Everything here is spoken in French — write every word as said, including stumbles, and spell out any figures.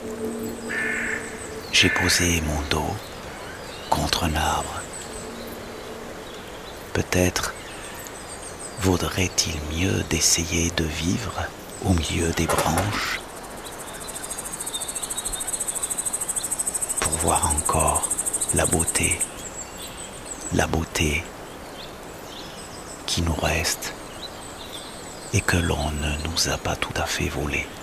J'ai posé mon dos contre un arbre. Peut-être vaudrait-il mieux d'essayer de vivre au milieu des branches pour voir encore la beauté, la beauté qui nous reste et que l'on ne nous a pas tout à fait volée.